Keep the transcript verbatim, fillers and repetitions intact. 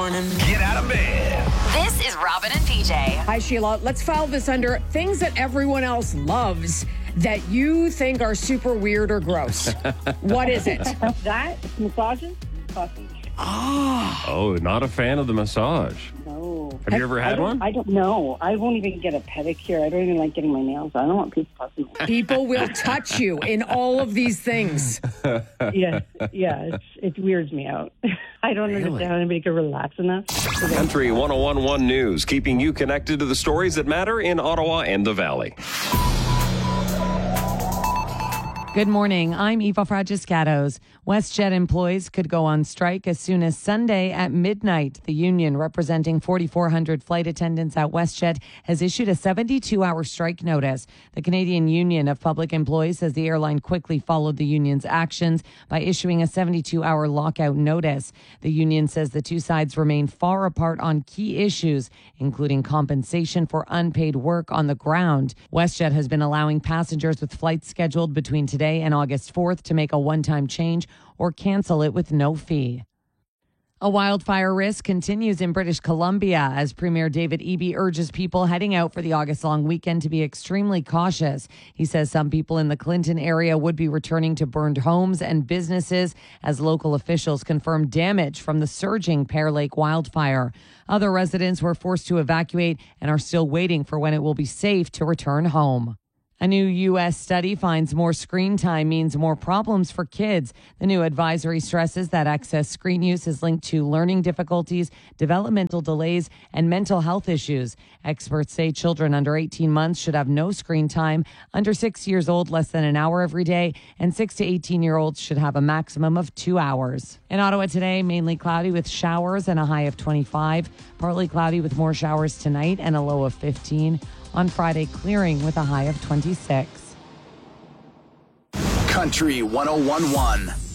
morning. Get out of bed. This is Robin and P J. Hi, Sheila. Let's file this under things that everyone else loves that you think are super weird or gross. What is it? That, massages, sausage. Ah. Oh, not a fan of the massage. No. Have you ever I had don't- one? I don't know. I won't even get a pedicure. I don't even like getting my nails. I don't want people touching me. People will touch you in all of these things. yeah, yeah. It's, it weirds me out. I don't understand how anybody can relax enough. Country one oh one point one News, keeping you connected to the stories that matter in Ottawa and the Valley. Good morning. I'm Eva Fragiscatos. WestJet employees could go on strike as soon as Sunday at midnight. The union representing forty-four hundred flight attendants at WestJet has issued a seventy-two hour strike notice. The Canadian Union of Public Employees says the airline quickly followed the union's actions by issuing a seventy-two hour lockout notice. The union says the two sides remain far apart on key issues, including compensation for unpaid work on the ground. WestJet has been allowing passengers with flights scheduled between today and August fourth to make a one-time change or cancel it with no fee. A wildfire risk continues in British Columbia as Premier David Eby urges people heading out for the August-long weekend to be extremely cautious. He says some people in the Clinton area would be returning to burned homes and businesses as local officials confirm damage from the surging Pear Lake wildfire. Other residents were forced to evacuate and are still waiting for when it will be safe to return home. A new U S study finds more screen time means more problems for kids. The new advisory stresses that excess screen use is linked to learning difficulties, developmental delays, and mental health issues. Experts say children under eighteen months should have no screen time, under six years old less than an hour every day, and six to eighteen-year-olds should have a maximum of two hours. In Ottawa today, mainly cloudy with showers and a high of twenty-five. Partly cloudy with more showers tonight and a low of fifteen. On Friday, clearing with a high of twenty-six. Country one oh one point one.